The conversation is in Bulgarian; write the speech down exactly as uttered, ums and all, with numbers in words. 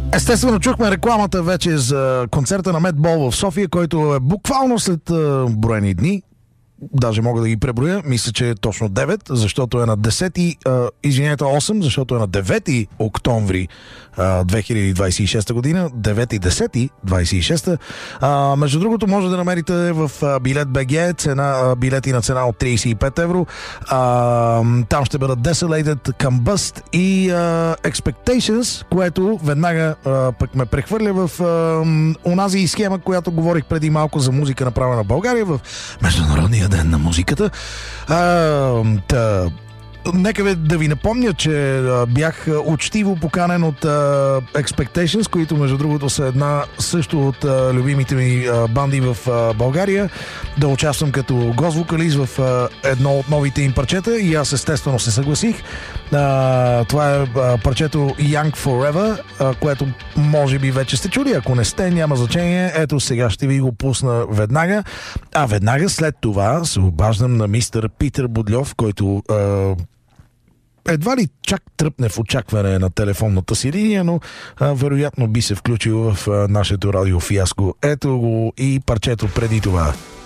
Естествено, чухме рекламата вече за концерта на Медбол в София, който е буквално след а, броени дни. Даже мога да ги преброя. Мисля, че е точно девет, защото е на десети, а, извинете, осем, защото е на девети октомври а, две хиляди двадесет и шеста година. девети десети двадесет и шеста. А, между другото, може да намерите в а, билет БГ цена, а, билети на цена от тридесет и пет евро. А, там ще бъдат Desolated, Combust и а, Expectations, което веднага а, пък ме прехвърля в а, онази схема, която говорих преди малко за музика, направена в България в Международния ден на музиката. А, та, нека ви, да ви напомня, че а, бях учтиво поканен от а, Expectations, които между другото са една също от а, любимите ми а, банди в а, България, да участвам като гост-вокалист в а, едно от новите им парчета и аз естествено се съгласих. А, това е а, парчето Young Forever, а, което може би вече сте чули, ако не сте, няма значение. Ето сега ще ви го пусна веднага, а веднага след това се обаждам на мистер Питър Будльов, който а, едва ли чак тръпне в очакване на телефонната си линия, но а, вероятно би се включил в а, нашето радио фиаско. Ето го и парчето преди това.